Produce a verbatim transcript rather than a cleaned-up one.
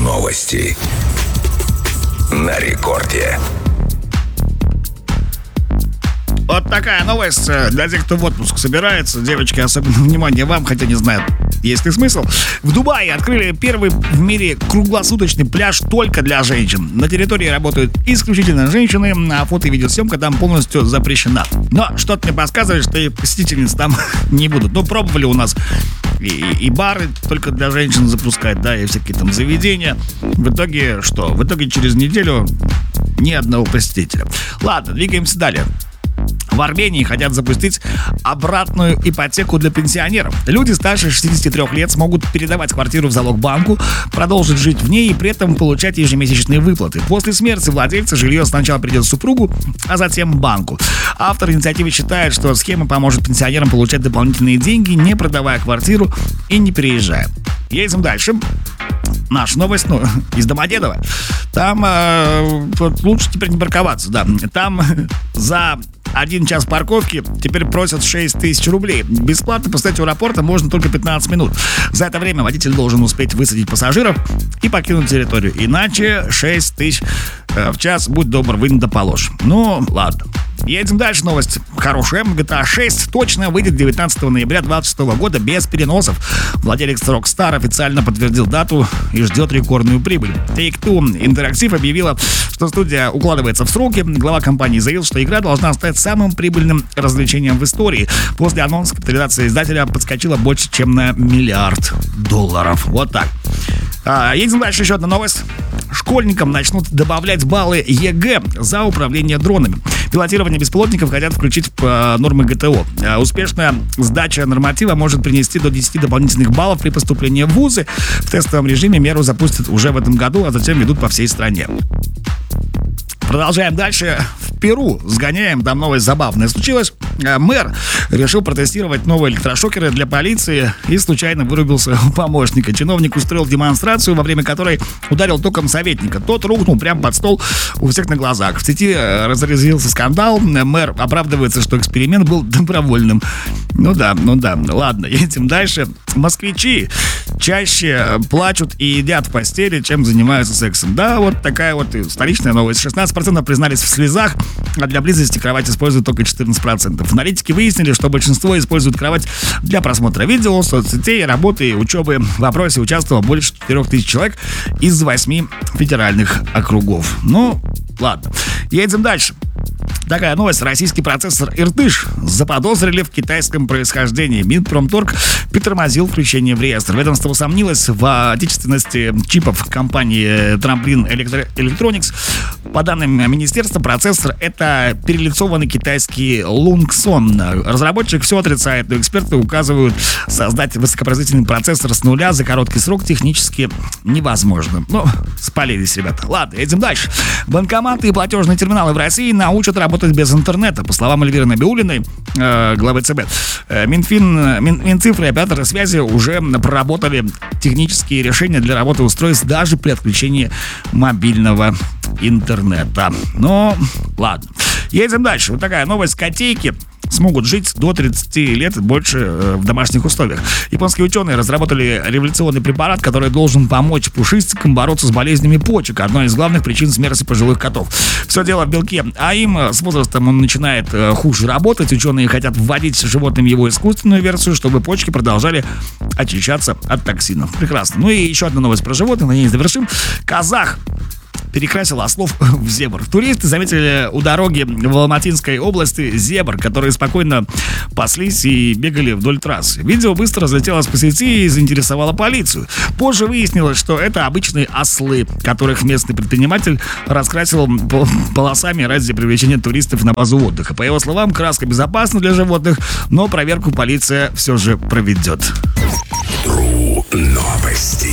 Новости на рекорде. Вот такая новость для тех, кто в отпуск собирается. Девочки, особенно внимание вам, хотя не знаю, есть ли смысл. В Дубае открыли первый в мире круглосуточный пляж только для женщин. На территории работают исключительно женщины, а фото и видеосъемка там полностью запрещена. Но что-то мне подсказывает, что и посетительниц там не будут. Ну, пробовали у нас и, и бары только для женщин запускать, да, и всякие там заведения. В итоге что? В итоге через неделю ни одного посетителя. Ладно, двигаемся далее. В Армении хотят запустить обратную ипотеку для пенсионеров. Люди старше шестидесяти трёх лет смогут передавать квартиру в залог банку, продолжить жить в ней и при этом получать ежемесячные выплаты. После смерти владельца жилье сначала придет супругу, а затем банку. Автор инициативы считает, что схема поможет пенсионерам получать дополнительные деньги, не продавая квартиру и не переезжая. Едем дальше. Наша новость, ну, из Домодедово. Там э, лучше теперь не парковаться, да. Там за один час парковки теперь просят шесть тысяч рублей. Бесплатно поставить у аэропорта можно только пятнадцать минут. За это время водитель должен успеть высадить пассажиров и покинуть территорию. Иначе шесть тысяч э, в час, будь добр, вынь да положь. Ну, ладно. Едем дальше. Новость хорошая. джи ти эй шесть точно выйдет девятнадцатого ноября двадцать шестого года без переносов. Владелец Rockstar официально подтвердил дату и ждет рекордную прибыль. Take-Two Interactive объявила, что студия укладывается в сроки. Глава компании заявил, что игра должна стать самым прибыльным развлечением в истории. После анонса капитализация издателя подскочила больше, чем на миллиард долларов. Вот так. А, едем дальше. Еще одна новость. Школьникам начнут добавлять баллы ЕГЭ за управление дронами. Пилотирование беспилотников хотят включить в нормы ГТО. Успешная сдача норматива может принести до десяти дополнительных баллов при поступлении в вузы. В тестовом режиме меру запустят уже в этом году, а затем ведут по всей стране. Продолжаем дальше. В Перу сгоняем, там новость забавная случилась. Мэр решил протестировать новые электрошокеры для полиции и случайно вырубился у помощника. Чиновник устроил демонстрацию, во время которой ударил током советника. Тот рухнул прямо под стол у всех на глазах. В сети разразился скандал. Мэр оправдывается, что эксперимент был добровольным. Ну да, ну да, ладно, едем дальше. Москвичи чаще плачут и едят в постели, чем занимаются сексом. Да, вот такая вот столичная новость. шестнадцать процентов признались в слезах, а для близости кровать используют только четырнадцать процентов. Аналитики выяснили, что большинство используют кровать для просмотра видео, соцсетей, работы и учебы. В опросе участвовало больше четырех тысяч человек из восьми федеральных округов. Ну, ладно. Едем дальше. Такая новость. Российский процессор Иртыш заподозрили в китайском происхождении. Минпромторг притормозил включение в реестр. Ведомство усомнилось в отечественности чипов компании Tramplin Electronics. По данным министерства, процессор — это перелицованный китайский Lungson. Разработчик все отрицает, но эксперты указывают, создать высокопроизводительный процессор с нуля за короткий срок технически невозможно. Ну, спалились, ребята. Ладно, едем дальше. Банкоматы и платежные терминалы в России научат работать без интернета. По словам Эльвиры Набиуллиной, э, главы ЦБ, э, Минфин, Мин, Минцифры и операторы связи уже проработали технические решения для работы устройств даже при отключении мобильного интернета. Ну, ладно. Едем дальше. Вот такая новость. Котейки смогут жить до тридцати лет и больше э, в домашних условиях. Японские ученые разработали революционный препарат, который должен помочь пушистикам бороться с болезнями почек, одной из главных причин смерти пожилых котов. Все дело в белке, а им с возрастом он начинает э, хуже работать. Ученые хотят вводить животным его искусственную версию, чтобы почки продолжали очищаться от токсинов. Прекрасно. Ну и еще одна новость про животных, на ней завершим. Казах перекрасил ослов в зебр. Туристы заметили у дороги в Алматинской области зебр, которые спокойно паслись и бегали вдоль трассы. Видео быстро разлетелось по сети и заинтересовало полицию. Позже выяснилось, что это обычные ослы, которых местный предприниматель раскрасил полосами ради привлечения туристов на базу отдыха. По его словам, краска безопасна для животных, но проверку полиция все же проведет. Тру новости.